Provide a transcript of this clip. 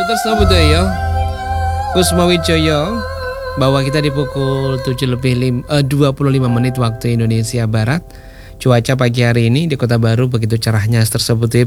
tersebut ya Kusma Wijaya bahwa kita di pukul 7:25 waktu Indonesia Barat. Cuaca pagi hari ini di Kota Baru begitu cerahnya tersebut ya.